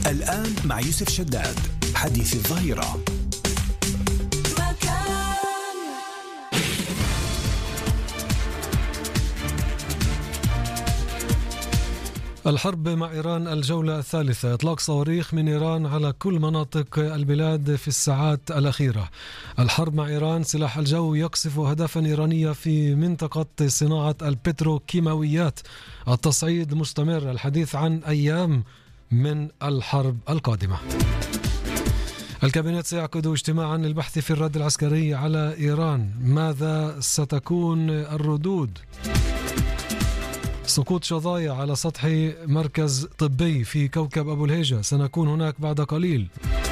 الآن مع يوسف شداد حديث الظهيرة. الحرب مع إيران الجولة الثالثة، إطلاق صواريخ من إيران على كل مناطق البلاد في الساعات الأخيرة. الحرب مع إيران، سلاح الجو يقصف أهدافا إيرانية في منطقة صناعة البتروكيماويات. التصعيد مستمر، الحديث عن أيام من الحرب القادمة. الكابينت سيعقد اجتماعا للبحث في الرد العسكري على إيران. ماذا ستكون الردود؟ سقوط شظايا على سطح مركز طبي في كوكب أبو الهيجة، سنكون هناك بعد قليل.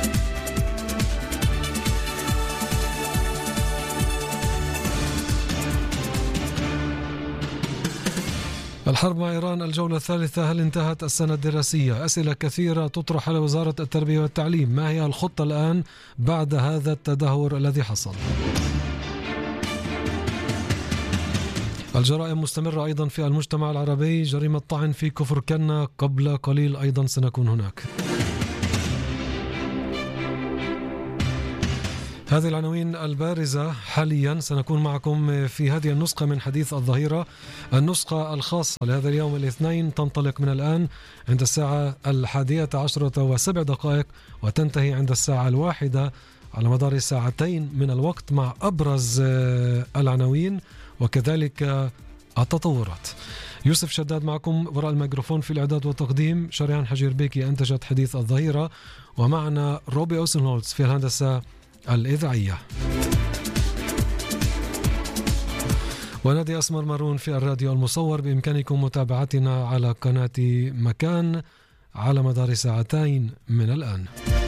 الحرب مع إيران الجولة الثالثة، هل انتهت السنة الدراسية؟ أسئلة كثيرة تطرح على وزارة التربية والتعليم. ما هي الخطة الآن بعد هذا التدهور الذي حصل؟ الجرائم مستمرة أيضا في المجتمع العربي، جريمة طعن في كفر كنا قبل قليل أيضا سنكون هناك. هذه العناوين البارزة حاليا. سنكون معكم في هذه النسخة من حديث الظهيرة، النسخة الخاصة لهذا اليوم الاثنين، تنطلق من الآن عند الساعة 11:07 وتنتهي عند الساعة 1 على مدار ساعتين من الوقت، مع أبرز العناوين وكذلك التطورات. يوسف شداد معكم وراء الميكروفون، في الإعداد والتقديم شريان حجير بيكي أنتجت حديث الظهيرة، ومعنا روبي أوسنهولتز في الهندسة الإذاعية، ونادي أسمر مارون في الراديو المصور. بإمكانكم متابعتنا على قناة مكان على مدار ساعتين من الآن.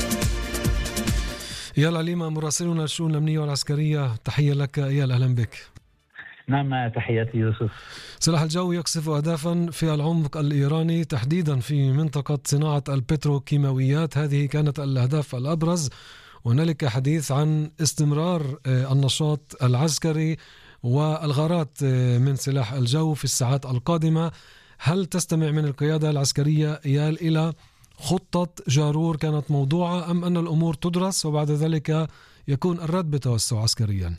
إيال عليمة مراسلنا الشؤون الأمنية والعسكرية، تحية لك إيال، أهلا بك. نعم، تحياتي يوسف. سلاح الجو يقصف أهدافا في العمق الإيراني، تحديدا في منطقة صناعة البتروكيماويات. هذه كانت الأهداف الأبرز. هنالك حديث عن استمرار النشاط العسكري والغارات من سلاح الجو في الساعات القادمة. هل تستمع من القيادة العسكرية إيال إلى خطة جارور كانت موضوعة، أم أن الأمور تدرس وبعد ذلك يكون الرد بتوسع عسكريا؟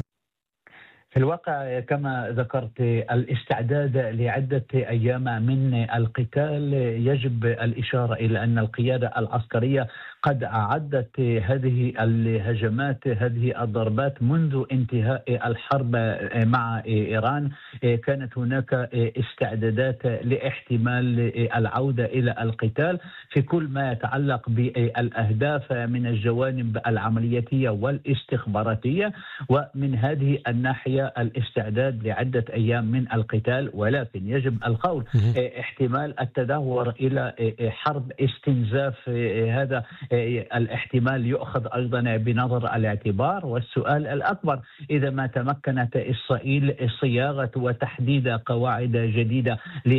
في الواقع كما ذكرت، الاستعداد لعدة أيام من القتال، يجب الإشارة إلى أن القيادة العسكرية قد أعدت هذه الهجمات، هذه الضربات منذ انتهاء الحرب مع إيران. كانت هناك استعدادات لاحتمال العودة إلى القتال في كل ما يتعلق بالأهداف من الجوانب العملياتية والاستخباراتية، ومن هذه الناحية الاستعداد لعدة أيام من القتال. ولكن يجب القول احتمال التدهور إلى حرب استنزاف، هذا الاحتمال يؤخذ أيضا بنظر الاعتبار. والسؤال الأكبر، إذا ما تمكنت إسرائيل صياغة وتحديد قواعد جديدة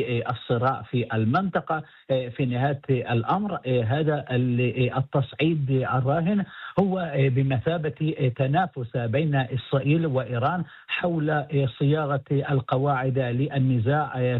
للصراع في المنطقة، في نهاية الأمر هذا التصعيد الراهن هو بمثابة تنافس بين إسرائيل وإيران حول صياغة القواعد للنزاع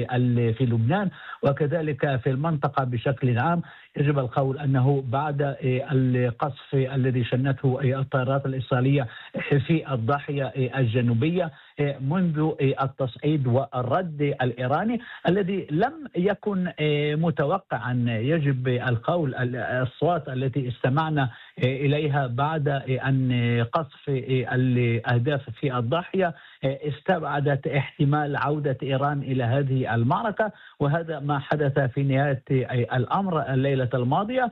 في لبنان وكذلك في المنطقة بشكل عام. يجب القول أنه بعد القصف الذي شنته الطائرات الإسرائيلية في الضاحية الجنوبية منذ التصعيد والرد الإيراني الذي لم يكن متوقعا، يجب القول الأصوات التي استمعنا إليها بعد أن قصف الأهداف في الضاحية استبعدت احتمال عودة إيران إلى هذه المعركة، وهذا ما حدث في نهاية الأمر الليلة الماضية.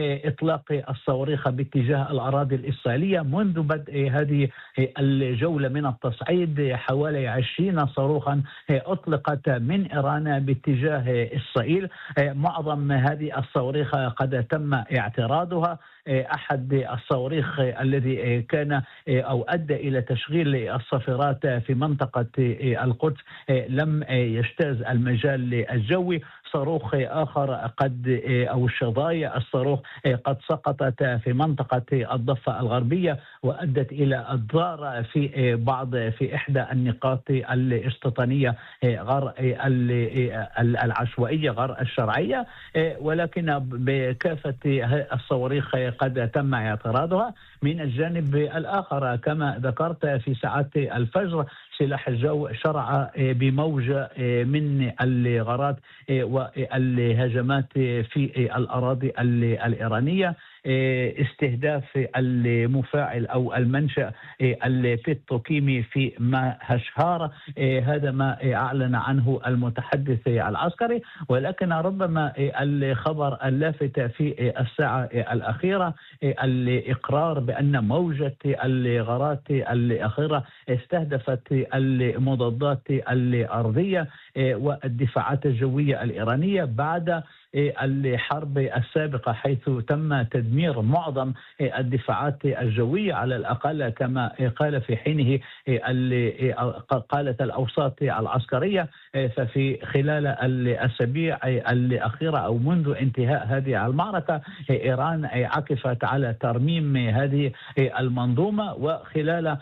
إطلاق الصواريخ باتجاه الأراضي الإسرائيلية منذ بدء هذه الجولة من التصعيد، حوالي 20 صاروخا أطلقت من إيران باتجاه إسرائيل. معظم هذه الصواريخ قد تم اعتراضها. أحد الصواريخ الذي كان أو أدى إلى تشغيل الصافرات في منطقة القدس لم يجتاز المجال الجوي. صاروخ آخر قد أو شظايا الصاروخ قد سقطت في منطقة الضفة الغربية وأدت إلى الضرر في إحدى النقاط الاستيطانية غير العشوائية غير الشرعية، ولكن بكافة الصواريخ قد تم اعتراضها. من الجانب الآخر كما ذكرت في ساعات الفجر سلاح الجو شرع بموجة من الغارات والهجمات في الأراضي الإيرانية، استهداف المفاعل أو المنشأ البتروكيمي في مهشهار. هذا ما أعلن عنه المتحدث العسكري. ولكن ربما الخبر اللافت في الساعة الأخيرة الإقرار بأن موجة الغارات الأخيرة استهدفت المضادات الأرضية والدفاعات الجوية الإيرانية بعد الحرب السابقة، حيث تم تدمير معظم الدفاعات الجوية على الأقل كما قال في حينه قالت الأوساط العسكرية. ففي خلال الأسابيع الأخيرة أو منذ انتهاء هذه المعركة إيران عكفت على ترميم هذه المنظومة، وخلال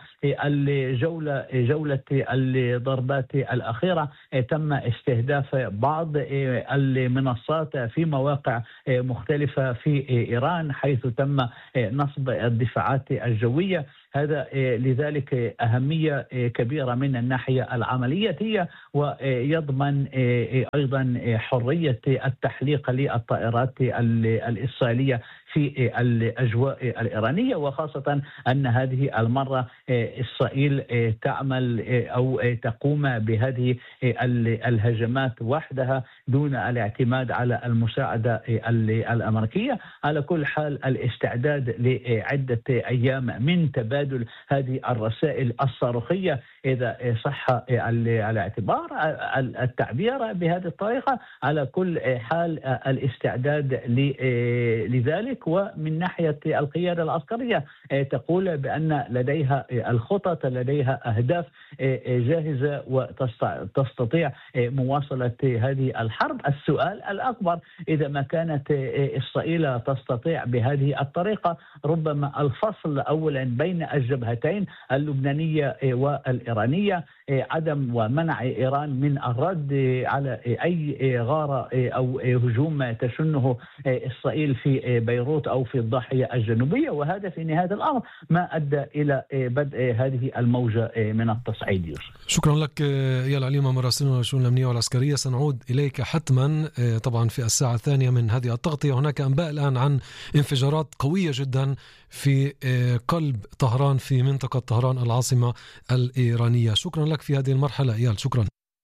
جولة الضربات الأخيرة تم استهداف بعض المنصات في مواقع مختلفة في إيران، حيث تم نصب الدفاعات الجوية. هذا لذلك أهمية كبيرة من الناحية العملية، ويضمن أيضا حرية التحليق للطائرات الإسرائيلية في الأجواء الإيرانية، وخاصة أن هذه المرة إسرائيل تعمل أو تقوم بهذه الهجمات وحدها دون الاعتماد على المساعدة الأمريكية. على كل حال الاستعداد لعدة أيام من تبادل هذه الرسائل الصاروخية إذا صح الاعتبار التعبير بهذه الطريقة. على كل حال الاستعداد لذلك. ومن ناحية القيادة العسكرية تقول بأن لديها الخطط، لديها أهداف جاهزة وتستطيع مواصلة هذه الحرب. السؤال الأكبر إذا ما كانت إسرائيل تستطيع بهذه الطريقة ربما الفصل أولا بين الجبهتين اللبنانية والإيرانية، عدم ومنع إيران من الرد على أي غارة أو هجوم تشنه إسرائيل في بيروت أو في الضاحية الجنوبية. وهذا في نهاية الأمر ما أدى إلى بدء هذه الموجة من التصعيد. شكرا لك يا العليمة مراسلنا الشؤون الأمنية والعسكرية. سنعود إليك حتما طبعا في الساعة الثانية من هذه التغطية. هناك أنباء الآن عن انفجارات قوية جدا في قلب طهران في منطقة طهران العاصمة الإيرانية. شكرا لك في هذه المرحلة إيال. شكرا.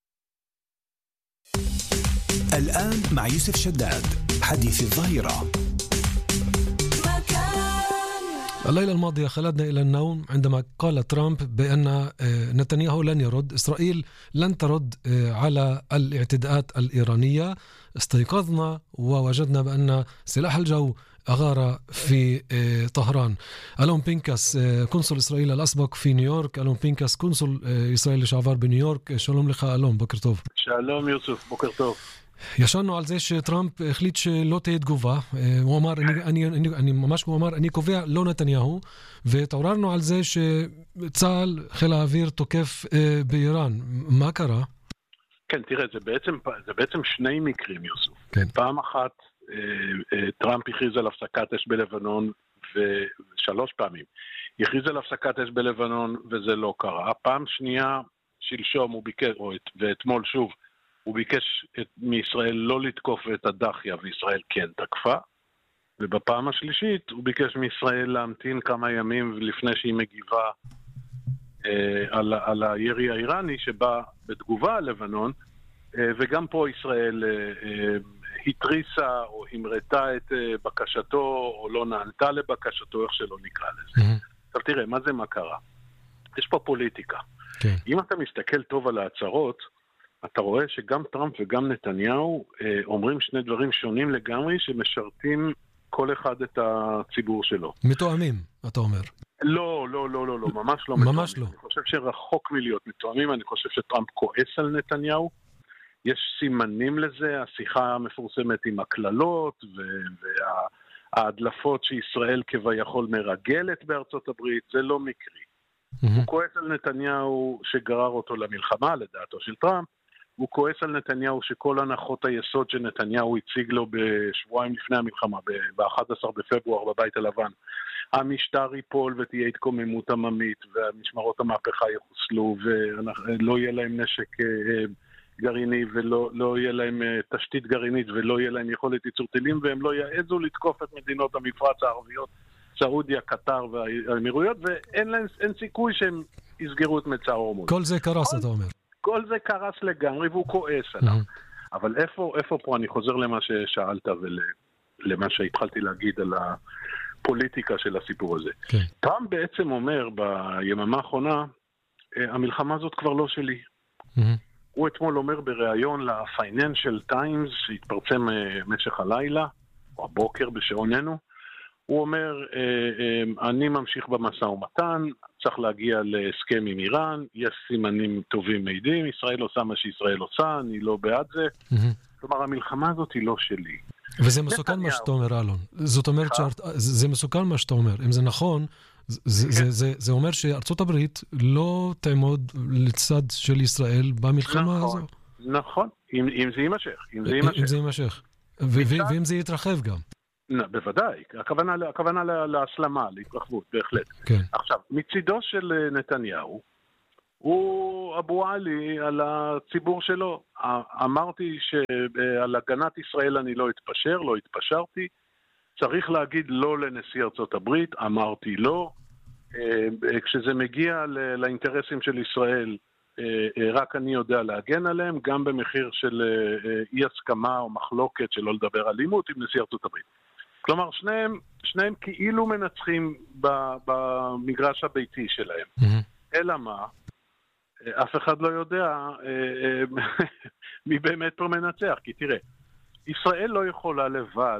الآن مع يوسف شداد حديث الظهيرة. الليلة الماضية خلدنا إلى النوم عندما قال ترامب بأن نتنياهو لن يرد، إسرائيل لن ترد على الاعتداءات الإيرانية. استيقظنا ووجدنا بأن سلاح الجو أغار في طهران. ألون بينكاس قنصل إسرائيل الأسبق في نيويورك، ألون بينكاس قنصل إسرائيل לשעבר בניו-יורק. שלום לך אלון, בוקר טוב. שלום יוסף, בוקר טוב. ישנו על זה שטראמפ החליט שלא תהיה תגובה. הוא אמר, הוא אמר, אני קובע לא נתניהו, והתעוררנו על זה שצה"ל, חיל האוויר, תוקף באיראן. מה קרה? כן, תראה, זה בעצם שני מקרים, יוסף. כן. פעם אחת טראמפ הכריז על הפסקת אש בלבנון, ושלוש פעמים הכריז על הפסקת אש בלבנון וזה לא קרה. פעם שנייה, שלשום הוא ביקש, ואתמול שוב, הוא ביקש מישראל לא לתקוף את הדחיה, וישראל כן תקפה. ובפעם השלישית הוא ביקש מישראל להמתין כמה ימים לפני שהיא מגיבה על הירי האיראני שבא בתגובה על לבנון. וגם פה ישראל התריסה או המרתה את בקשתו או לא נענתה לבקשתו, איך שלא נקרא לזה. עכשיו תראה, מה זה מה קרה? יש פה פוליטיקה. אם אתה מסתכל טוב על ההצהרות, אתה רואה שגם טראמפ וגם נתניהו אומרים שני דברים שונים לגמרי שמשרתים כל אחד את הציבור שלו. מתואמים, אתה אומר. לא, ממש לא. ממש לא. אני חושב שרחוק מלהיות מתואמים, אני חושב שטראמפ כועס על נתניהו. יש סימנים לזה, השיחה המפורסמת עם הכללות וההדלפות שישראל כביכול מרגלת בארצות הברית, זה לא מקרי. הוא כועס על נתניהו שגרר אותו למלחמה, לדעתו של טראמפ, הוא כועס על נתניהו שכל הנחות היסוד שנתניהו הציג לו בשבועיים לפני המלחמה, ב-11 בפברואר בבית הלבן, המשטר ייפול ותהיה התקוממות עממית, והמשמרות המהפכה יחוסלו, ולא יהיה להם נשק גרעיני, ולא יהיה להם תשתית גרעינית, ולא יהיה להם יכולת ייצור טילים, והם לא יעזו לתקוף את מדינות המפרץ הערביות, סעודיה, קטר והאמירויות, ואין סיכוי שהם יסגרו את מצר הורמוז. כל זה קרס, אתה אומר. כל זה קרס לגמרי, והוא כועס עליו. אבל איפה פה אני חוזר למה ששאלת ולמה שהתחלתי להגיד על הפוליטיקה של הסיפור הזה. טראמפ בעצם אומר ביממה האחרונה, המלחמה הזאת כבר לא שלי. הוא אתמול אומר בריאיון ל-Financial Times שהתפרסם משך הלילה, או הבוקר בשעוננו, הוא אומר, אני ממשיך במשא ומתן, צריך להגיע להסכם עם איראן, יש סימנים טובים מעידים, ישראל עושה מה שישראל עושה, אני לא בעד זה. כלומר, המלחמה הזאת היא לא שלי. וזה מסוכן מה שאתה אומר, אלון. זאת אומרת שזה מסוכן מה שאתה אומר. אם זה נכון, זה אומר שארצות הברית לא תעמוד לצד של ישראל במלחמה הזו. נכון, אם זה יימשך. אם זה יימשך. ואם זה יתרחב גם. בוודאי, הכוונה להסלמה, להתרחבות, בהחלט. כן. עכשיו, מצידו של נתניהו, הוא אבו עלי על הציבור שלו. אמרתי שעל הגנת ישראל אני לא אתפשר, לא התפשרתי. צריך להגיד לא לנשיא ארצות הברית, אמרתי לא. כשזה מגיע לאינטרסים של ישראל, רק אני יודע להגן עליהם, גם במחיר של אי הסכמה או מחלוקת, שלא לדבר על לימוד עם נשיא ארצות הברית. כלומר, שניהם כאילו מנצחים במגרש הביתי שלהם. אלא מה? אף אחד לא יודע מי באמת פה מנצח. כי תראה, ישראל לא יכולה לבד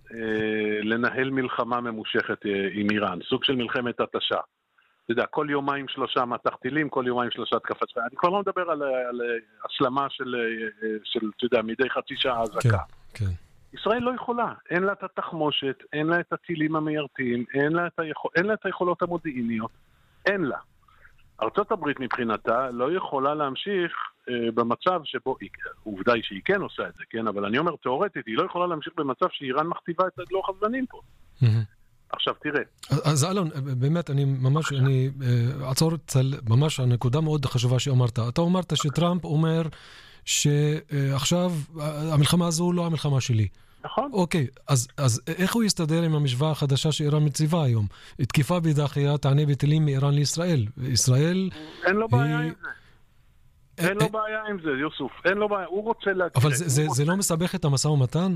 לנהל מלחמה ממושכת עם איראן, סוג של מלחמת התשה. אתה יודע, כל יומיים שלושה מטח טילים, כל יומיים שלושה תקפת. אני כבר לא מדבר על הסלמה של אתה יודע, מדי חצי שעה הזקה. כן. ישראל לא יכולה, אין לה את התחמושת, אין לה את הטילים המיירתיים, אין לה את היכולות המודיעיניות, אין לה. ארצות הברית מבחינתה לא יכולה להמשיך במצב שבו, עובדה היא שהיא כן עושה את זה, כן? אבל אני אומר תיאורטית, היא לא יכולה להמשיך במצב שאיראן מכתיבה את לוח הזמנים פה. עכשיו תראה. אז אלון, באמת אני אעצור ממש הנקודה מאוד חשובה שאמרת. אתה אמרת שטראמפ אומר שעכשיו המלחמה הזו לא המלחמה שלי. נכון. אוקיי, אז איך הוא יסתדר עם המשוואה החדשה שאיראן מציבה היום? תקיפה בדחייה תענה בטילים מאיראן לישראל. ישראל... אין לו בעיה עם זה. אין לו בעיה עם זה, יוסוף. אין לו בעיה. הוא רוצה להגיד... אבל זה לא מסבך את המשא ומתן?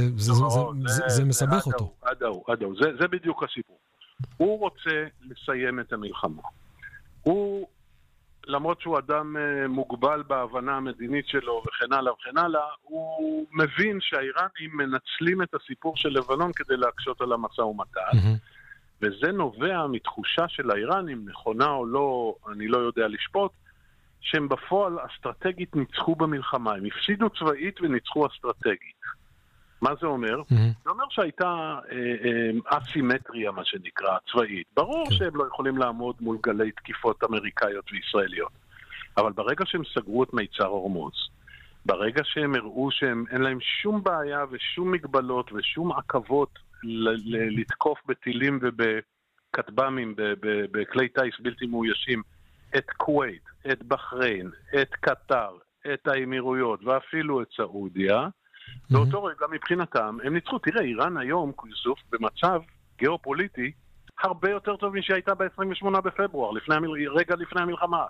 זה מסבך אותו. עדו. זה בדיוק הסיפור. הוא רוצה לסיים את המלחמה. הוא... למרות שהוא אדם מוגבל בהבנה המדינית שלו וכן הלאה, הוא מבין שהאיראנים מנצלים את הסיפור של לבנון כדי להקשות על המשא ומתן, וזה נובע מתחושה של האיראנים, נכונה או לא, אני לא יודע לשפוט, שהם בפועל אסטרטגית ניצחו במלחמה, הם הפסידו צבאית וניצחו אסטרטגית. מה זה אומר? זה אומר שהייתה אסימטריה, מה שנקרא, צבאית. ברור שהם לא יכולים לעמוד מול גלי תקיפות אמריקאיות וישראליות. אבל ברגע שהם סגרו את מיצר הורמוז, ברגע שהם הראו שאין להם שום בעיה ושום מגבלות ושום עכבות לתקוף בטילים ובכטב"מים, בכלי טייס בלתי מאוישים, את כווית, את בחריין, את קטר, את האמירויות ואפילו את סעודיה, באותו רגע מבחינתם הם ניצחו. תראה, איראן היום, יוסוף, במצב גיאופוליטי הרבה יותר טוב משהייתה ב-28 בפברואר, רגע לפני המלחמה.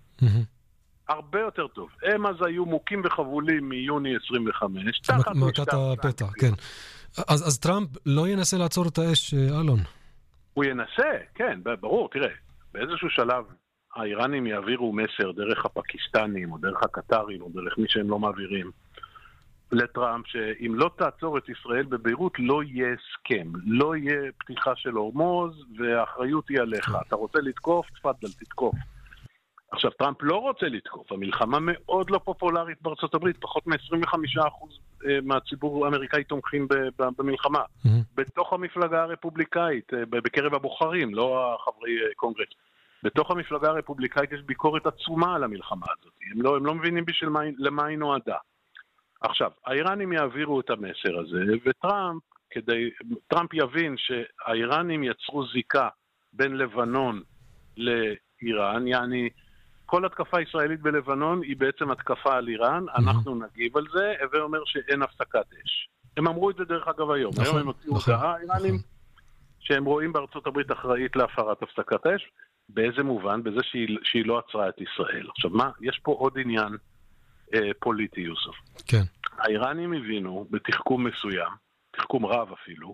הרבה יותר טוב. הם אז היו מוכים וחבולים מיוני 25. מכת הפתע, כן. אז טראמפ לא ינסה לעצור את האש, אלון? הוא ינסה, כן, ברור. תראה, באיזשהו שלב האיראנים יעבירו מסר דרך הפקיסטנים או דרך הקטרים או דרך מי שהם לא מעבירים לטראמפ, שאם לא תעצור את ישראל בביירות לא יהיה הסכם, לא יהיה פתיחה של הורמוז והאחריות היא עליך. אתה רוצה לתקוף, תפדל, תתקוף. עכשיו, טראמפ לא רוצה לתקוף, המלחמה מאוד לא פופולרית בארצות הברית, פחות מ-25% מהציבור האמריקאי תומכים במלחמה. בתוך המפלגה הרפובליקאית, בקרב הבוחרים, לא החברי קונגרס. בתוך המפלגה הרפובליקאית יש ביקורת עצומה על המלחמה הזאת. הם לא מבינים למה היא נועדה. עכשיו, האיראנים יעבירו את המסר הזה, טראמפ יבין שהאיראנים יצרו זיקה בין לבנון לאיראן, יעני, כל התקפה ישראלית בלבנון היא בעצם התקפה על איראן, אנחנו נגיב על זה, הווה אומר שאין הפסקת אש. הם אמרו את זה דרך אגב היום. היום הם הוציאו הודעה, האיראנים, שהם רואים בארצות הברית אחראית להפרת הפסקת אש, באיזה מובן? בזה שהיא לא עצרה את ישראל. עכשיו מה? יש פה עוד עניין פוליטי, יוסף. כן. האיראנים הבינו בתחכום מסוים, תחכום רב אפילו,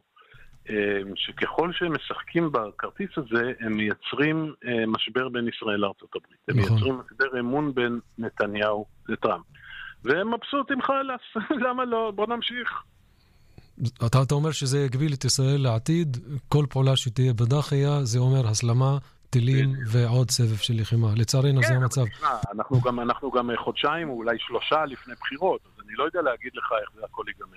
שככל שהם משחקים בכרטיס הזה, הם מייצרים משבר בין ישראל לארצות הברית. הם מייצרים משבר אמון בין נתניהו לטראמפ. והם מבסוטים חלאס, למה לא? בוא נמשיך. אתה אומר שזה יגביל את ישראל לעתיד, כל פעולה שתהיה בדחיה, זה אומר הסלמה, טילים ועוד סבב של לחימה. לצערנו זה המצב. אנחנו גם חודשיים או אולי 3 לפני בחירות, אז אני לא יודע להגיד לך איך זה הכל ייגמר.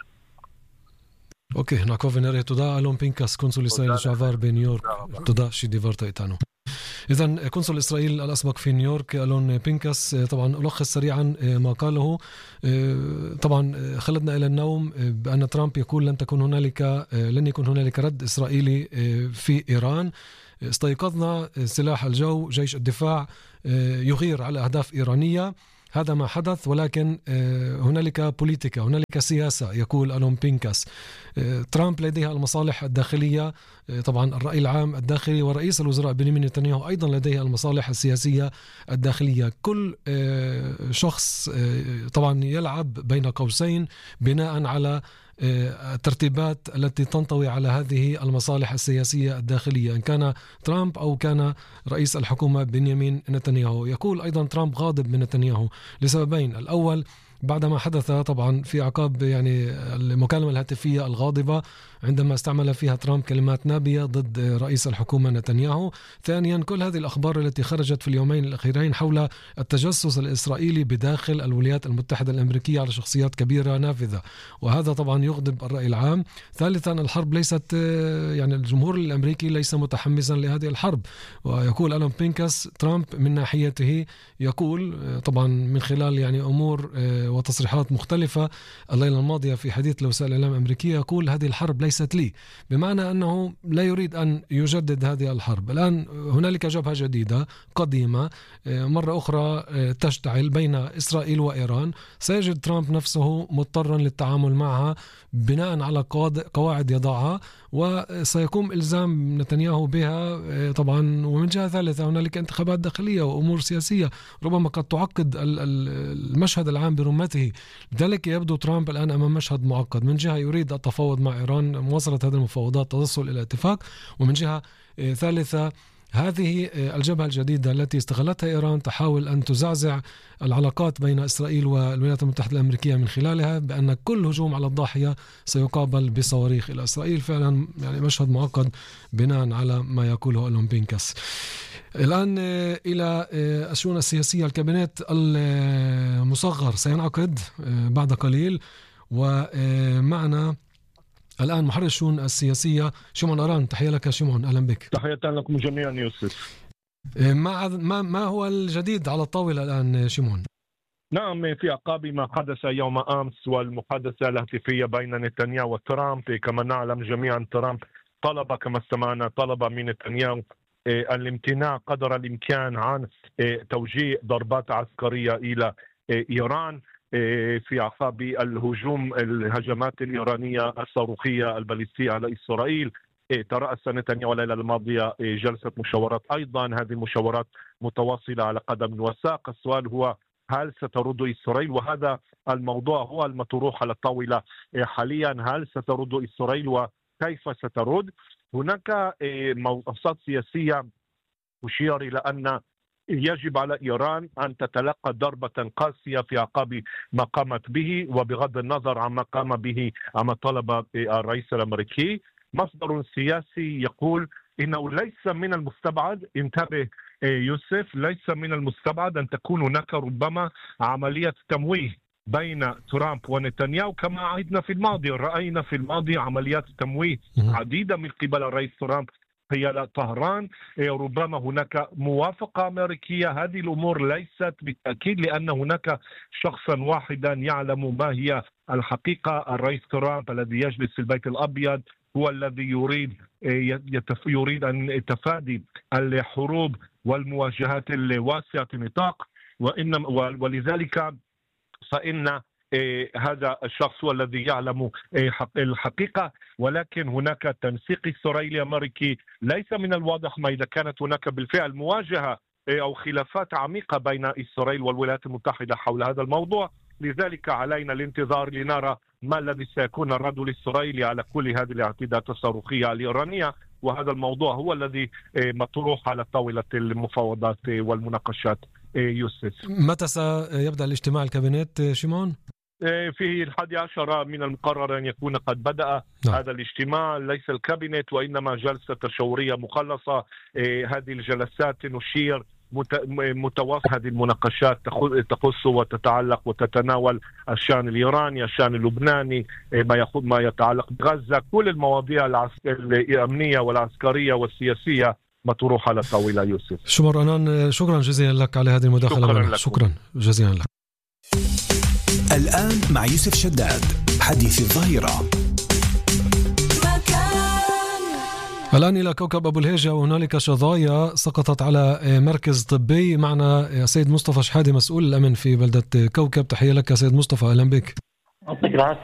אוקיי, נעקוב ונראה. תודה אלון פינקס, קונסול ישראל לשעבר בניו יורק. תודה שדיברת איתנו. إذن قنصل إسرائيل الأسبق في نيويورك ألون بينكاس طبعا ألخص سريعا ما قاله. طبعا خلدنا إلى النوم بأن ترامب يقول لن يكون هنالك رد إسرائيلي في إيران. استيقظنا سلاح الجو جيش الدفاع يغير على أهداف إيرانية. هذا ما حدث ولكن هنالك بوليتيكا هنالك سياسة يقول ألون بينكاس. ترامب لديها المصالح الداخلية طبعا الرأي العام الداخلي ورئيس الوزراء بنيامين نتنياهو أيضا لديه المصالح السياسية الداخلية. كل شخص طبعا يلعب بين قوسين بناء على الترتيبات التي تنطوي على هذه المصالح السياسية الداخلية إن كان ترامب أو كان رئيس الحكومة بنيامين نتنياهو. يقول أيضا ترامب غاضب من نتنياهو لسببين. الأول بعدما حدث طبعا في عقاب يعني المكالمة الهاتفية الغاضبة عندما استعمل فيها ترامب كلمات نابية ضد رئيس الحكومة نتنياهو. ثانيا كل هذه الأخبار التي خرجت في اليومين الأخيرين حول التجسس الإسرائيلي بداخل الولايات المتحدة الأمريكية على شخصيات كبيرة نافذة وهذا طبعا يغضب الرأي العام. ثالثا الحرب ليست يعني الجمهور الأمريكي ليس متحمسا لهذه الحرب. ويقول ألون بينكاس ترامب من ناحيته يقول طبعا من خلال يعني أمور وتصريحات مختلفة الليلة الماضية في حديث لوسائل الإعلام الأمريكية يقول هذه الحرب ليست لي بمعنى أنه لا يريد أن يجدد هذه الحرب. الآن هنالك جبهة جديدة قديمة مرة أخرى تشتعل بين إسرائيل وإيران. سيجد ترامب نفسه مضطرا للتعامل معها بناء على قواعد يضعها وسيقوم إلزام نتنياهو بها طبعا. ومن جهة ثالثة هنالك انتخابات داخلية وأمور سياسية ربما قد تعقد المشهد العام برمته. لذلك يبدو ترامب الآن أمام مشهد معقد. من جهة يريد التفاوض مع إيران مواصلة هذه المفاوضات تصل إلى اتفاق ومن جهة ثالثة هذه الجبهة الجديدة التي استغلتها إيران تحاول أن تزعزع العلاقات بين إسرائيل والولايات المتحدة الأمريكية من خلالها بأن كل هجوم على الضاحية سيقابل بصواريخ إلى إسرائيل. فعلا يعني مشهد معقد بناء على ما يقوله ألون بينكاس. الآن إلى الشؤون السياسية. الكابينت المصغر سينعقد بعد قليل ومعنا الآن محرر الشؤون السياسية شمعون أران. تحية لك شمعون، أهلا بك. تحية لكم جميعا يوسف. ما هو الجديد على الطاولة الآن شمعون؟ نعم، في عقاب ما حدث يوم أمس والمحادثة الهاتفية بين نتنياهو وترامب. كما نعلم جميعا ترامب كما استمعنا طلب من نتنياهو الامتناع قدر الإمكان عن توجيه ضربات عسكرية إلى إيران في عقاب الهجمات الإيرانية الصاروخية الباليستية على إسرائيل. ترأس نتنياهو الليلة الماضية جلسة مشاورات، أيضا هذه المشاورات متواصلة على قدم وساق. السؤال هو هل سترد إسرائيل؟ وهذا الموضوع هو المطروح على الطاولة حاليا. هل سترد إسرائيل وكيف سترد؟ هناك موضوعات سياسية تشير إلى أن يجب على إيران أن تتلقى ضربة قاسية في عقاب ما قامت به وبغض النظر عما قام به عما طلب الرئيس الأمريكي. مصدر سياسي يقول إنه ليس من المستبعد، انتبه يوسف، ليس من المستبعد أن تكون هناك ربما عملية تمويه بين ترامب ونتنياهو كما عهدنا في الماضي. رأينا في الماضي عمليات تمويه عديدة من قبل الرئيس ترامب حيال طهران. ربما هناك موافقة أمريكية. هذه الأمور ليست بالتأكيد لأن هناك شخصا واحدا يعلم ما هي الحقيقة. الرئيس ترامب الذي يجلس في البيت الأبيض هو الذي يريد أن يتفادى الحروب والمواجهات الواسعة النطاق، ولذلك فإن هذا الشخص هو الذي يعلم الحقيقة. ولكن هناك تنسيق إسرائيلي أمريكي. ليس من الواضح ما إذا كانت هناك بالفعل مواجهة أو خلافات عميقة بين إسرائيل والولايات المتحدة حول هذا الموضوع. لذلك علينا الانتظار لنرى ما الذي سيكون الرد الإسرائيلي على كل هذه الاعتداءات الصاروخية الإيرانية. وهذا الموضوع هو الذي مطروح على طاولة المفاوضات والمناقشات. يوسف، متى سيبدأ الاجتماع الكابينت شيمون؟ في 11 من المقرر أن يكون قد بدأ هذا الاجتماع. ليس الكابينت وإنما جلسة تشاورية مخلصة. هذه الجلسات نشير متواصل هذه المناقشات تخص وتتعلق وتتناول الشأن الإيراني، الشأن اللبناني، ما يتعلق بغزة. كل المواضيع الأمنية والعسكرية والسياسية مطروحة على الطاولة. يوسف شمر أنان، شكرا جزيلا لك على هذه المداخلة. شكرا جزيلا لك. الآن مع يوسف شداد حديث الظهيرة. الآن إلى كوكب أبو الهيجة، وهنالك شظايا سقطت على مركز طبي. معنا سيد مصطفى شحادي مسؤول الأمن في بلدة كوكب. تحية لك سيد مصطفى، أهلا بك. يعطيك العافية